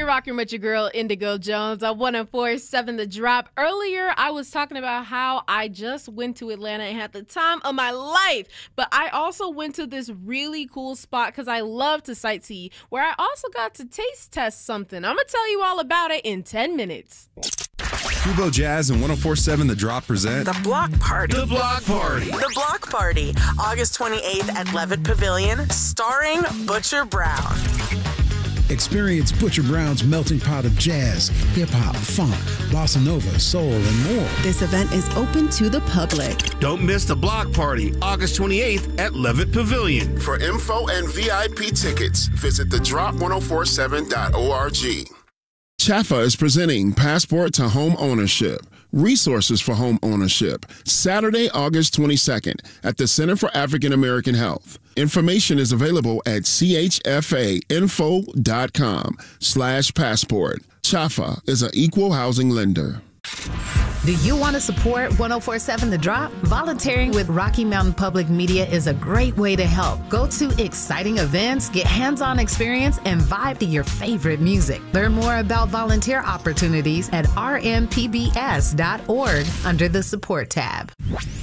You're rocking with your girl, Indigo Jones, on 104.7 The Drop. Earlier, I was talking about how I just went to Atlanta and had the time of my life. But I also went to this really cool spot because I love to sightsee, where I also got to taste test something. I'm going to tell you all about it in 10 minutes. Fubo Jazz and 104.7 The Drop present The Block Party. The Block Party. The Block Party, August 28th at Levitt Pavilion, starring Butcher Brown. Experience Butcher Brown's melting pot of jazz, hip-hop, funk, bossa nova, soul, and more. This event is open to the public. Don't miss The Block Party, August 28th at Levitt Pavilion. For info and VIP tickets, visit thedrop1047.org. Chafa is presenting Passport to Home Ownership, Resources for Home Ownership, Saturday, August 22nd at the Center for African American Health. Information is available at chfainfo.com/passport. Chafa is an equal housing lender. Do you want to support 104.7 The Drop? Volunteering with Rocky Mountain Public Media is a great way to help. Go to exciting events, get hands-on experience, and vibe to your favorite music. Learn more about volunteer opportunities at rmpbs.org under the support tab.